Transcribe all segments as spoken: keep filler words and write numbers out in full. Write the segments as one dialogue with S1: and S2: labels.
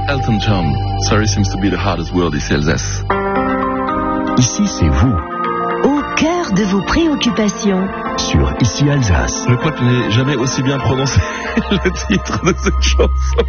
S1: Elton John. Sorry seems to be the hardest word, ici Alsace.
S2: Ici, c'est vous.
S3: Au cœur de vos préoccupations.
S2: Sur Ici Alsace.
S1: Je crois que je n'ai jamais aussi bien prononcé le titre de cette chanson.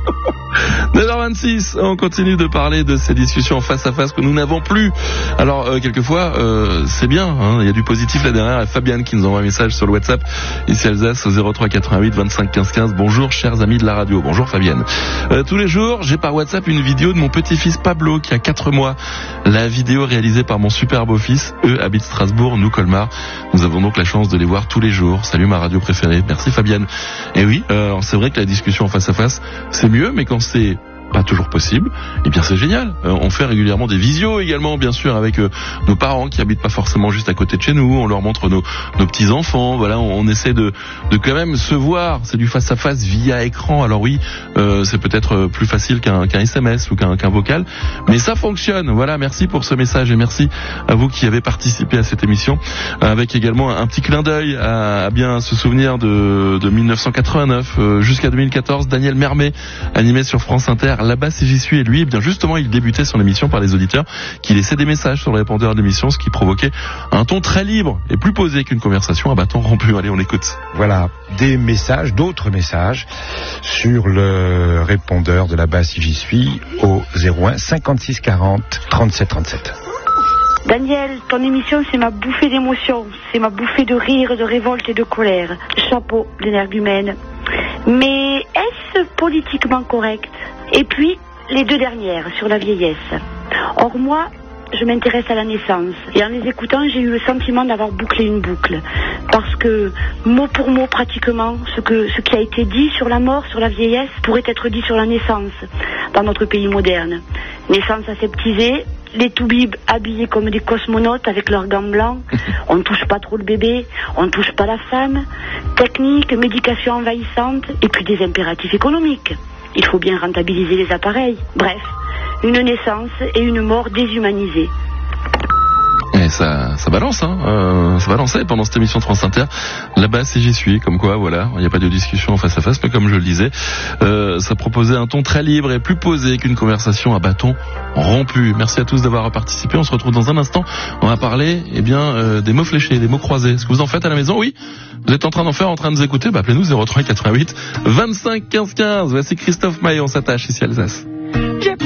S1: neuf heures vingt-six, on continue de parler de ces discussions face à face que nous n'avons plus. Alors, euh, quelquefois, euh, c'est bien, hein, il y a du positif là derrière. Et Fabienne qui nous envoie un message sur le WhatsApp, Ici Alsace, au zéro trois quatre-vingt-huit vingt-cinq quinze quinze. Bonjour, chers amis de la radio. Bonjour, Fabienne. Euh, tous les jours, j'ai par WhatsApp une vidéo de mon petit-fils Pablo qui a quatre mois. La vidéo réalisée par mon super beau-fils. Eux habitent Strasbourg, nous Colmar. Nous avons donc la chance de les voir tous les jours. Salut ma radio préférée. Merci Fabienne. Et oui, euh, c'est vrai que la discussion face à face, c'est mieux, mais quand c'est pas toujours possible, eh bien c'est génial. Euh, on fait régulièrement des visios également, bien sûr, avec euh, nos parents qui habitent pas forcément juste à côté de chez nous. On leur montre nos, nos petits enfants. Voilà, on, on essaie de, de quand même se voir. C'est du face à face via écran. Alors oui, euh, c'est peut-être plus facile qu'un, qu'un S M S ou qu'un, qu'un vocal, mais ça fonctionne. Voilà, merci pour ce message et merci à vous qui avez participé à cette émission, avec également un petit clin d'œil à, à bien se souvenir de, de dix-neuf cent quatre-vingt-neuf euh, jusqu'à deux mille quatorze. Daniel Mermet animé sur France Inter. Là-bas, si j'y suis, et lui, eh bien justement, il débutait son émission par les auditeurs qui laissaient des messages sur le répondeur de l'émission, ce qui provoquait un ton très libre et plus posé qu'une conversation à bâton rompu. Allez, on écoute.
S4: Voilà, des messages, d'autres messages sur le répondeur de là-bas si j'y suis au zéro un cinquante-six quarante trente-sept trente-sept.
S5: Daniel, ton émission, c'est ma bouffée d'émotion, c'est ma bouffée de rire, de révolte et de colère. Chapeau, l'énergumène. Mais est-ce politiquement correct ? Et puis, les deux dernières, sur la vieillesse. Or, moi, je m'intéresse à la naissance. Et en les écoutant, j'ai eu le sentiment d'avoir bouclé une boucle. Parce que, mot pour mot, pratiquement, ce, que, ce qui a été dit sur la mort, sur la vieillesse, pourrait être dit sur la naissance, dans notre pays moderne. Naissance aseptisée, les toubibs habillés comme des cosmonautes avec leurs gants blancs, on ne touche pas trop le bébé, on ne touche pas la femme, technique, médication envahissante, et puis des impératifs économiques. Il faut bien rentabiliser les appareils. Bref, une naissance et une mort déshumanisée.
S1: Et ça, ça balance, hein. Euh, ça balançait pendant cette émission de France Inter. Là-bas, si j'y suis, comme quoi, voilà, il n'y a pas de discussion face à face, mais comme je le disais, euh, ça proposait un ton très libre et plus posé qu'une conversation à bâton rompu. Merci à tous d'avoir participé. On se retrouve dans un instant. On va parler, eh bien, euh, des mots fléchés, des mots croisés. Est-ce que vous en faites à la maison? Oui. Vous êtes en train d'en faire, en train de nous écouter? Bah, appelez-nous zéro trois quatre-vingt-huit vingt-cinq quinze quinze. Voici Christophe Maé, on s'attache ici à Alsace.